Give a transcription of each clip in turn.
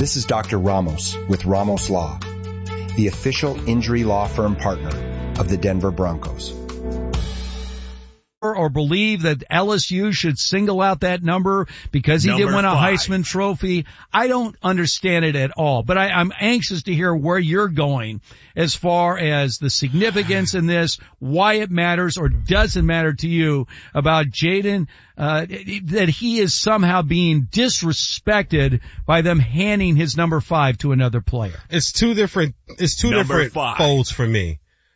This is Dr. Ramos with Ramos Law, the official injury law firm partner of the Denver Broncos. Or believe that LSU should single out that number because he did win a Heisman Trophy. I don't understand it at all, but I'm anxious to hear where you're going as far as the significance in this, why it matters or doesn't matter to you about Jayden, that he is somehow being disrespected by them handing his number 5 to another player. It's two different folds for me.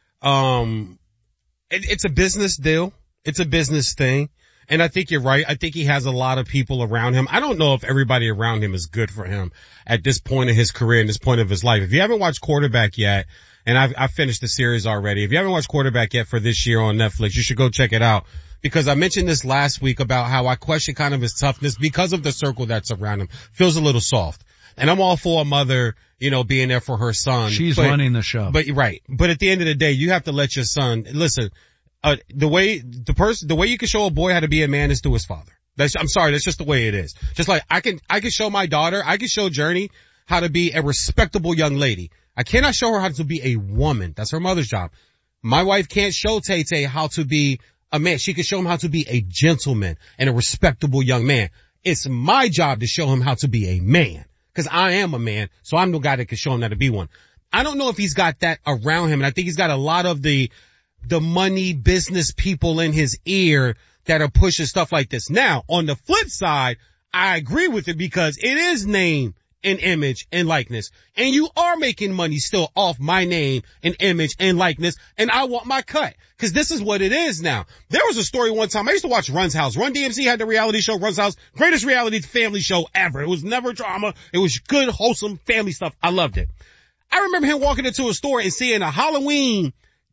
It's a business deal. It's a business thing. And I think you're right. I think he has a lot of people around him. I don't know if everybody around him is good for him at this point in his career and this point of his life. If you haven't watched Quarterback yet, and I've finished the series already. If you haven't watched Quarterback yet for this year on Netflix, you should go check it out. Because I mentioned this last week about how I question kind of his toughness because of the circle that's around him. Feels a little soft. And I'm all for a mother, being there for her son. She's running the show. But right. But at the end of the day, you have to let your son, listen, the way you can show a boy how to be a man is through his father. That's just the way it is. Just like I can show my daughter, I can show Journey how to be a respectable young lady. I cannot show her how to be a woman. That's her mother's job. My wife can't show Tay-Tay how to be a man. She can show him how to be a gentleman and a respectable young man. It's my job to show him how to be a man. Cause I am a man, so I'm the guy that can show him how to be one. I don't know if he's got that around him, and I think he's got a lot of the money business people in his ear that are pushing stuff like this. Now, on the flip side, I agree with it because it is name and image and likeness. And you are making money still off my name and image and likeness. And I want my cut because this is what it is now. There was a story one time. I used to watch Run's House. Run DMC had the reality show Run's House. Greatest reality family show ever. It was never drama. It was good, wholesome family stuff. I loved it. I remember him walking into a store and seeing a Halloween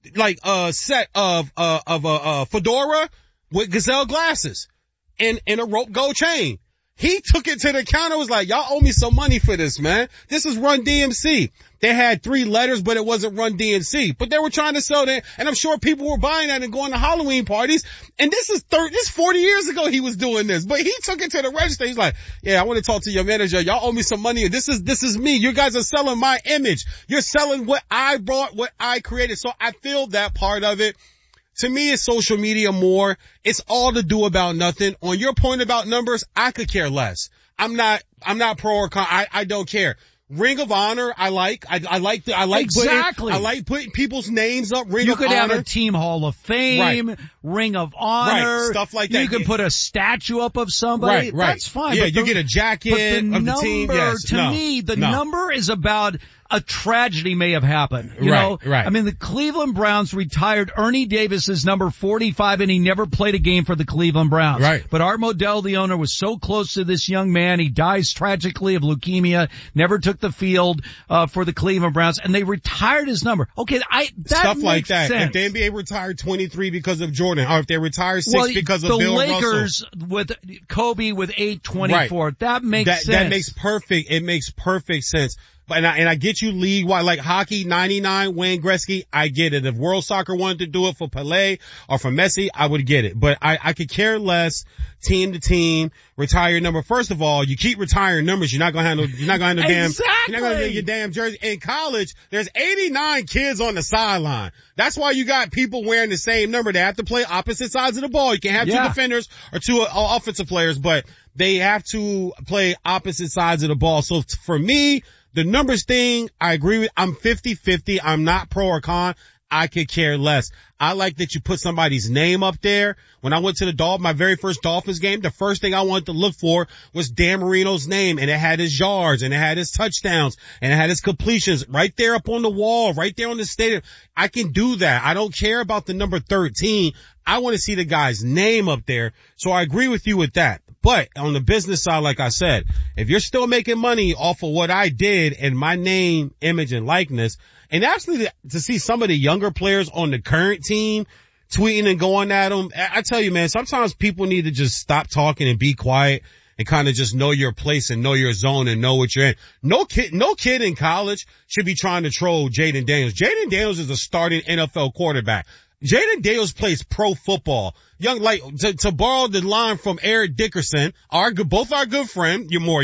set of a fedora with gazelle glasses and a rope gold chain. He took it to the counter, was like, y'all owe me some money for this, man. This is Run DMC. They had 3 letters, but it wasn't Run DMC. But they were trying to sell that, and I'm sure people were buying that and going to Halloween parties. And this is 40 years ago he was doing this. But he took it to the register. He's like, yeah, I want to talk to your manager. Y'all owe me some money. This is me. You guys are selling my image. You're selling what I brought, what I created. So I feel that part of it. To me, it's social media more. It's all to do about nothing. On your point about numbers, I could care less. I'm not pro or con. I don't care. Ring of Honor, I like exactly. I like putting people's names up. You could have a Team Hall of Fame, right. Ring of Honor, stuff like that. You could put a statue up of somebody. Right. That's fine. Yeah, you get a jacket of the team. Yes. To me, the number is about a tragedy may have happened. You know? Right. I mean, the Cleveland Browns retired Ernie Davis's number 45 and he never played a game for the Cleveland Browns. Right. But Art Modell, the owner, was so close to this young man. He dies tragically of leukemia, never took the field, for the Cleveland Browns, and they retired his number. Okay, that stuff makes like that. sense. If the NBA retired 23 because of Jordan, or if they retired 6 because of Bill Russell. The Lakers with Kobe with 824. Right. That makes sense. That makes perfect sense. And I get you league-wide, like hockey, 99, Wayne Gretzky, I get it. If World Soccer wanted to do it for Pelé or for Messi, I would get it. But I could care less, team to team, retire your number. First of all, you keep retiring numbers, you're not gonna have your damn jersey. In college, there's 89 kids on the sideline. That's why you got people wearing the same number. They have to play opposite sides of the ball. You can't have 2 defenders or 2 offensive players, but they have to play opposite sides of the ball. So for me, the numbers thing, I agree with. I'm 50-50. I'm not pro or con. I could care less. I like that you put somebody's name up there. When I went to my very first Dolphins game, the first thing I wanted to look for was Dan Marino's name, and it had his yards, and it had his touchdowns, and it had his completions right there up on the wall, right there on the stadium. I can do that. I don't care about the number 13. I want to see the guy's name up there. So I agree with you with that. But on the business side, like I said, if you're still making money off of what I did and my name, image, and likeness, and actually to see some of the younger players on the current team tweeting and going at them, I tell you, man, sometimes people need to just stop talking and be quiet and kind of just know your place and know your zone and know what you're in. No kid in college should be trying to troll Jayden Daniels. Jayden Daniels is a starting NFL quarterback. Jayden Daniels plays pro football. To borrow the line from Eric Dickerson, both our good friend,